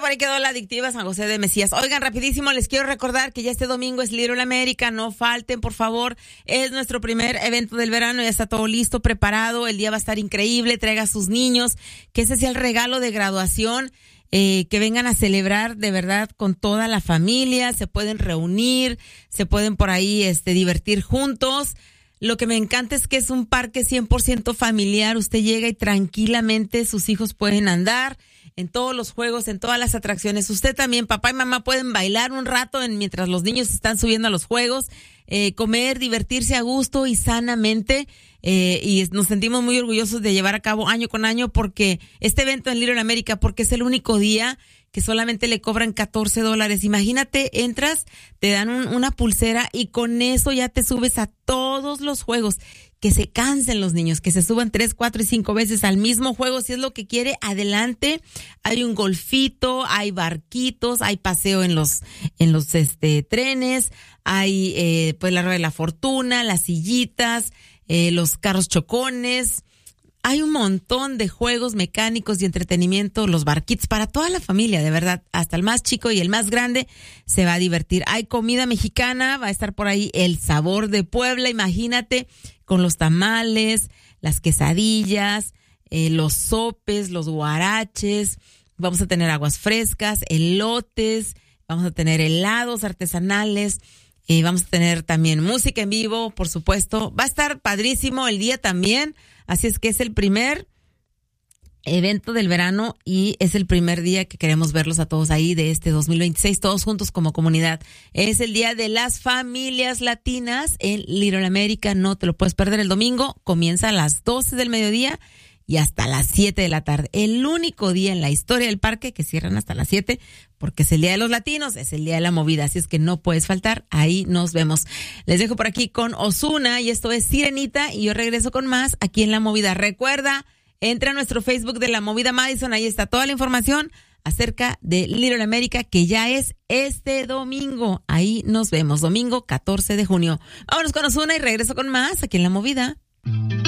por ahí quedó la adictiva San José de Mesías. Oigan, rapidísimo, les quiero recordar que ya este domingo es Little America, no falten, por favor. Es nuestro primer evento del verano, ya está todo listo, preparado, el día va a estar increíble, traiga a sus niños, que ese sea el regalo de graduación, que vengan a celebrar de verdad con toda la familia, se pueden reunir, se pueden por ahí divertir juntos. Lo que me encanta es que es un parque 100% familiar, usted llega y tranquilamente sus hijos pueden andar en todos los juegos, en todas las atracciones. Usted también, papá y mamá, pueden bailar un rato mientras los niños están subiendo a los juegos, comer, divertirse a gusto y sanamente. Y nos sentimos muy orgullosos de llevar a cabo año con año porque este evento en Little America, porque es el único día que solamente le cobran $14. Imagínate, entras, te dan una pulsera y con eso ya te subes a todos los juegos. Que se cansen los niños, que se suban 3, 4 y 5 veces al mismo juego, si es lo que quiere, adelante. Hay un golfito, hay barquitos, hay paseo en los trenes, hay pues la rueda de la fortuna, las sillitas, los carros chocones. Hay un montón de juegos mecánicos y entretenimiento, los barquitos para toda la familia, de verdad, hasta el más chico y el más grande se va a divertir. Hay comida mexicana, va a estar por ahí el sabor de Puebla, imagínate, con los tamales, las quesadillas, los sopes, los guaraches, vamos a tener aguas frescas, elotes, vamos a tener helados artesanales, vamos a tener también música en vivo, por supuesto. Va a estar padrísimo el día también. Así es que es el primer evento del verano y es el primer día que queremos verlos a todos ahí de este 2026, todos juntos como comunidad. Es el día de las familias latinas en Little America, no te lo puedes perder. El domingo comienza a las 12 del mediodía y hasta las 7 de la tarde. El único día en la historia del parque que cierran hasta las 7 porque es el Día de los Latinos, es el Día de la Movida, así es que no puedes faltar, ahí nos vemos. Les dejo por aquí con Ozuna y esto es Sirenita y yo regreso con más aquí en La Movida. Recuerda, entra a nuestro Facebook de La Movida Madison, ahí está toda la información acerca de Little America que ya es este domingo. Ahí nos vemos, domingo 14 de junio. Vámonos con Ozuna y regreso con más aquí en La Movida.